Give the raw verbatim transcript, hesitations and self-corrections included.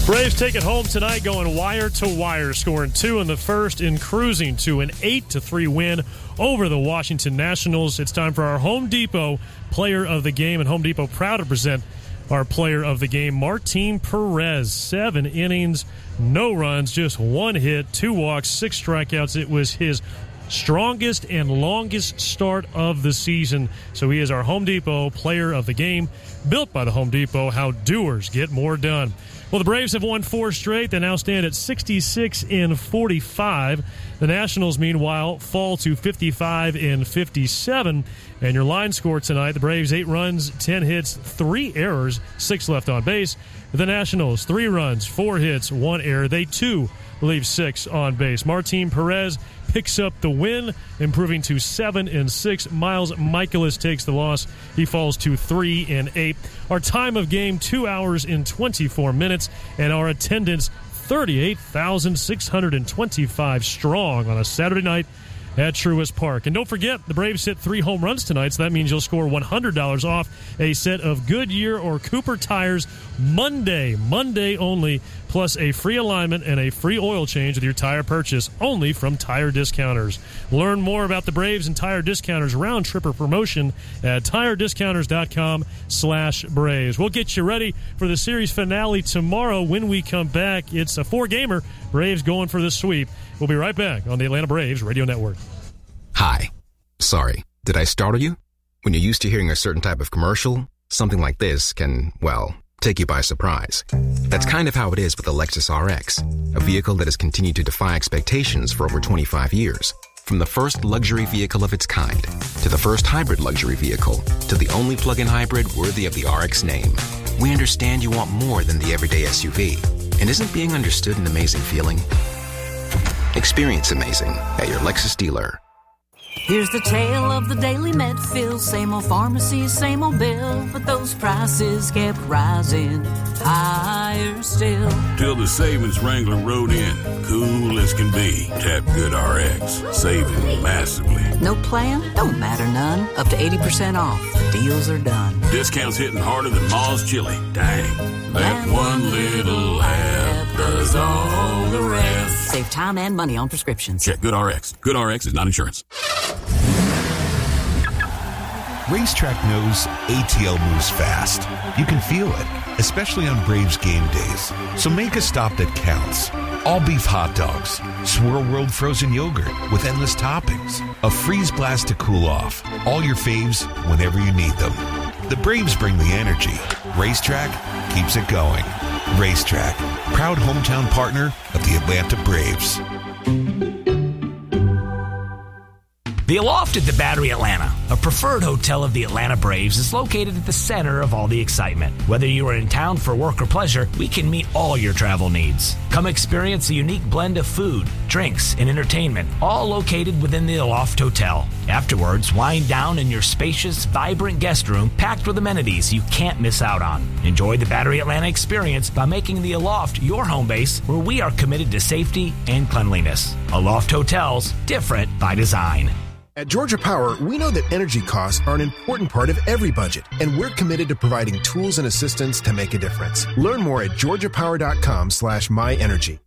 Braves take it home tonight, going wire to wire, scoring two in the first and cruising to an eight to three win over the Washington Nationals. It's time for our Home Depot Player of the Game, and Home Depot proud to present our Player of the Game, Martin Perez. Seven innings, no runs, just one hit, two walks, six strikeouts. It was his strongest and longest start of the season. So he is our Home Depot Player of the Game, built by the Home Depot, how doers get more done. Well, the Braves have won four straight. They now stand at sixty-six and forty-five. The Nationals, meanwhile, fall to fifty-five and fifty-seven. And your line score tonight, the Braves, eight runs, ten hits, three errors, six left on base. The Nationals, three runs, four hits, one error. They, too, leave six on base. Martin Perez picks up the win, improving to seven and six. Miles Mikolas takes the loss. He falls to three and eight. Our time of game, two hours and twenty-four minutes, and our attendance, thirty-eight thousand six hundred twenty-five strong on a Saturday night at Truist Park. And don't forget, the Braves hit three home runs tonight, so that means you'll score one hundred dollars off a set of Goodyear or Cooper tires Monday, Monday only, plus a free alignment and a free oil change with your tire purchase, only from Tire Discounters. Learn more about the Braves and Tire Discounters round-tripper promotion at tirediscounters.com slash Braves. We'll get you ready for the series finale tomorrow when we come back. It's a four-gamer. Braves going for the sweep. We'll be right back on the Atlanta Braves Radio Network. Hi. Sorry, did I startle you? When you're used to hearing a certain type of commercial, something like this can, well, take you by surprise. That's kind of how it is with the Lexus R X, a vehicle that has continued to defy expectations for over twenty-five years. From the first luxury vehicle of its kind, to the first hybrid luxury vehicle, to the only plug-in hybrid worthy of the R X name. We understand you want more than the everyday S U V. And isn't being understood an amazing feeling? Experience amazing at your Lexus dealer. Here's the tale of the Daily Medfield. Same old pharmacy, same old bill, but those prices kept rising higher still. Till the savings Wrangler rode in, cool as can be. Tap GoodRx, saving massively. No plan? Don't matter none. Up to eighty percent off. Deals are done. Discounts hitting harder than Ma's chili. Dang, that one little app does all the rest. Save time and money on prescriptions. Check GoodRx. GoodRx is not insurance. Racetrack knows A T L moves fast. You can feel it, especially on Braves game days. So make a stop that counts. All beef hot dogs, Swirl World frozen yogurt with endless toppings, a freeze blast to cool off. All your faves whenever you need them. The Braves bring the energy. Racetrack keeps it going. Racetrack, proud hometown partner of the Atlanta Braves. The Aloft at the Battery Atlanta, a preferred hotel of the Atlanta Braves, is located at the center of all the excitement. Whether you are in town for work or pleasure, we can meet all your travel needs. Come experience a unique blend of food, drinks, and entertainment, all located within the Aloft Hotel. Afterwards, wind down in your spacious, vibrant guest room packed with amenities you can't miss out on. Enjoy the Battery Atlanta experience by making the Aloft your home base, where we are committed to safety and cleanliness. Aloft Hotels, different by design. At Georgia Power, we know that energy costs are an important part of every budget, and we're committed to providing tools and assistance to make a difference. Learn more at georgia power dot com slash my energy.